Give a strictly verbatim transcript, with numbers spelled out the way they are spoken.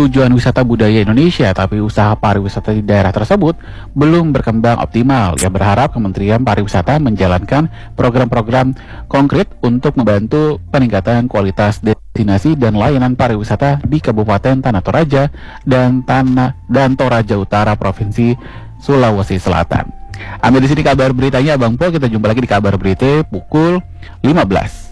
tujuan wisata budaya Indonesia, tapi usaha pariwisata di daerah tersebut belum berkembang optimal. Ia berharap Kementerian Pariwisata menjalankan program-program konkret untuk membantu peningkatan kualitas destinasi dan layanan pariwisata di Kabupaten Tanah Toraja dan Tanah dan Toraja Utara, Provinsi Sulawesi Selatan. Ambil di sini kabar beritanya, Abang Po. Kita jumpa lagi di kabar berita pukul lima belas.